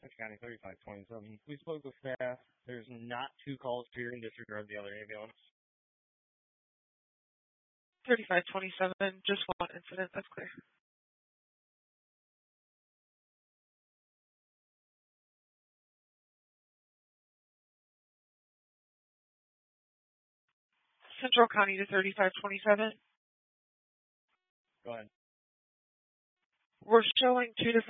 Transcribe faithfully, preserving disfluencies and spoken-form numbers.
Central County thirty-five twenty-seven. We spoke with staff. There's not two calls here and disregard the other ambulance. thirty-five twenty-seven, just one incident, that's clear. Central County to thirty-five twenty-seven. Go ahead. We're showing two different